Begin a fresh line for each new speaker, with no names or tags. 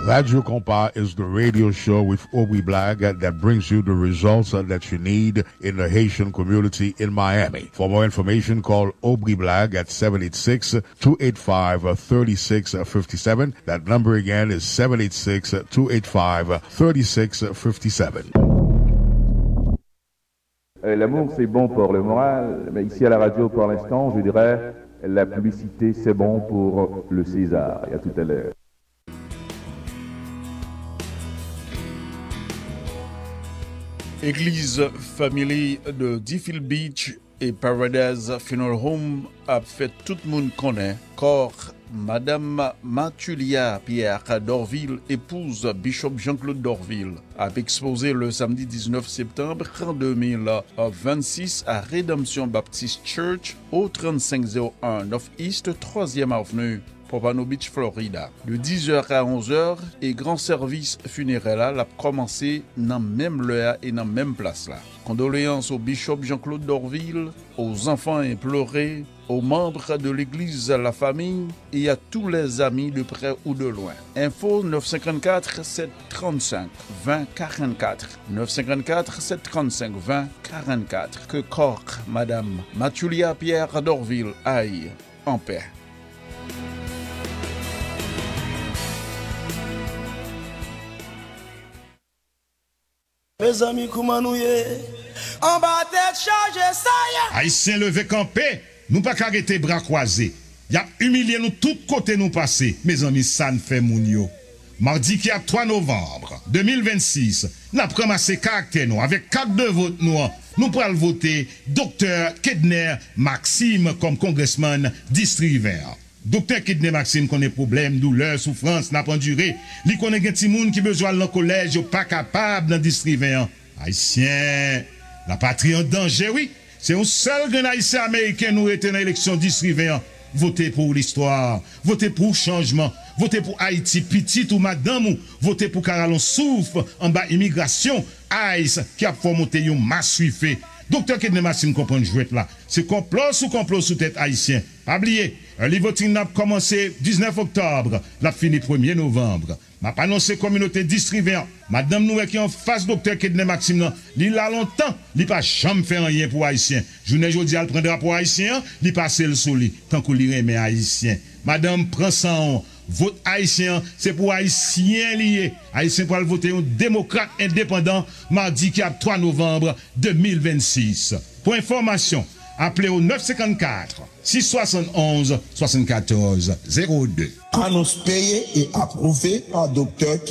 Radio Compa is the radio show with Obi Black that brings you the results that you need in the Haitian community in Miami. For more information, call Obi Black at 786-285-3657. That number again is 786-285-3657.
L'amour, c'est bon pour le moral, mais ici à la radio, pour l'instant, je dirais, la publicité, c'est bon pour le César. Et à tout à l'heure.
Église Family de Deerfield Beach et Paradise Funeral Home a fait tout le monde connaît corps Madame Mathulia Pierre Dorville, épouse Bishop Jean-Claude Dorville, a exposé le samedi 19 septembre 2026 à Redemption Baptist Church au 3501 North East 3e Avenue, Pompano Beach, Florida. De 10h à 11h, et grand service funéraire a commencé dans même l'heure et dans même place là. Condoléances au Bishop Jean-Claude Dorville, aux enfants implorés, aux membres de l'église, à la famille et à tous les amis de près ou de loin. Info 954 735 20 44 954 735 20 44. Que corps Madame Mathulia Pierre Dorville aille en paix.
Mes amis, comment nous y est? En bas tête chargée, ça y est!
Haïtien levé campé, nous pas arrêter bras croisés. Y a humilié nous tous côtés nous passer. Mes amis, ça ne fait moun yo. Mardi qui a 3 novembre 2026, nous avons ramassé caractère nous avec 4 de vote noirs. Nous pourrons voter Dr. Kedner Maxime comme congressman district vert. Docteur Kedner Maxime connaît problème, douleur, souffrance, n'a pas enduré. Li connaît gen ti moun qui besoin dans collège, yo pas capable dans district vert. Haïtien, la patrie en danger, oui. C'est un seul grand haïtien américain nous était dans l'élection district vert. Votez pour l'histoire, votez pour changement, votez pour Haïti petite ou madame ou, votez pour Caralon souffre en bas immigration, Haïs qui a formonté yon masse suiffé. Docteur Kedner Maxime comprend jouet là. C'est complot sous tête haïtien. Pas oublier, le voting n'a commencé 19 octobre, l'a fini 1er novembre. M'a pas annoncé communauté district. Madame nous qui en face docteur Kedner Maxime, il a longtemps, il pas jamais fait rien pour haïtien. Journée jodi al prendra pour haïtien, il passe le sous lui tant qu'on li remet haïtien. Madame prend ça en vote haïtien, c'est pour haïtien lié. Haïtien pour voter un démocrate indépendant mardi 3 novembre 2026. Pour information, appelez au 954 671 74 02.
Annonce payée et approuvée par docteur